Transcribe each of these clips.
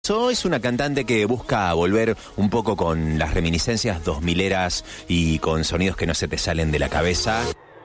Es una cantante que busca volver un poco con las reminiscencias 2000eras y con sonidos que no se te salen de la cabeza.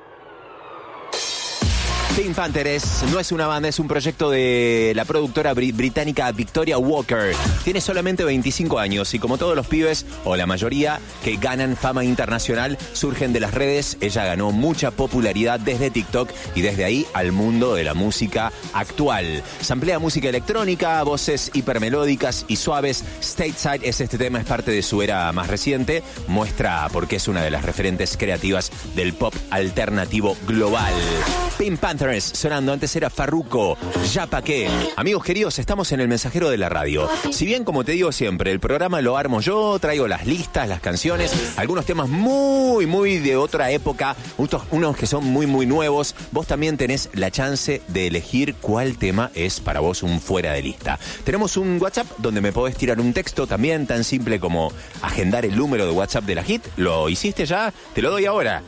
Pink Panthers no es una banda, es un proyecto de la productora británica Victoria Walker. Tiene solamente 25 años y como todos los pibes, o la mayoría, que ganan fama internacional, surgen de las redes. Ella ganó mucha popularidad desde TikTok y desde ahí al mundo de la música actual. Samplea música electrónica, voces hipermelódicas y suaves. Stateside es este tema, es parte de su era más reciente. Muestra por qué es una de las referentes creativas del pop alternativo global. Pink Panthers sonando, antes era Farruko, Ya Pa' Qué. Amigos queridos, estamos en El Mensajero de la Radio. Si bien, como te digo siempre, el programa lo armo yo, traigo las listas, las canciones, algunos temas muy de otra época, unos que son muy nuevos, vos también tenés la chance de elegir cuál tema es para vos un fuera de lista. Tenemos un WhatsApp donde me podés tirar un texto también, tan simple como agendar el número de WhatsApp de la Hit. ¿Lo hiciste ya? Te lo doy ahora.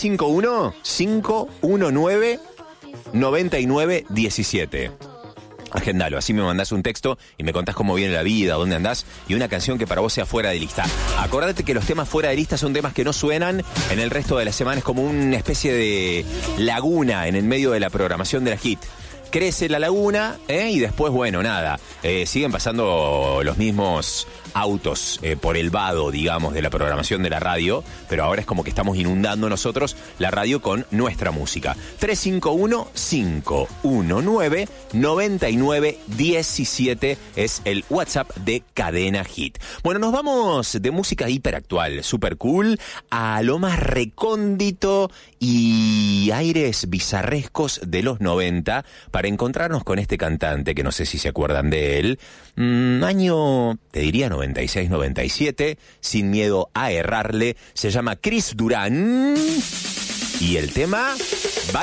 351-519-9917. Agendalo, así me mandás un texto y me contás cómo viene la vida, dónde andás y una canción que para vos sea fuera de lista. Acordate que los temas fuera de lista son temas que no suenan en el resto de la semana, es como una especie de laguna en el medio de la programación de la Hit. Crece la laguna, y después, bueno, nada, siguen pasando los mismos autos por el vado, digamos, de la programación de la radio, pero ahora es como que estamos inundando nosotros la radio con nuestra música. 351-519-9917 es el WhatsApp de Cadena Hit. Bueno, nos vamos de música hiperactual, super cool, a lo más recóndito y aires bizarrescos de los 90 para encontrarnos con este cantante que no sé si se acuerdan de él. Año, te diría 96-97, sin miedo a errarle, se llama Chris Duran y el tema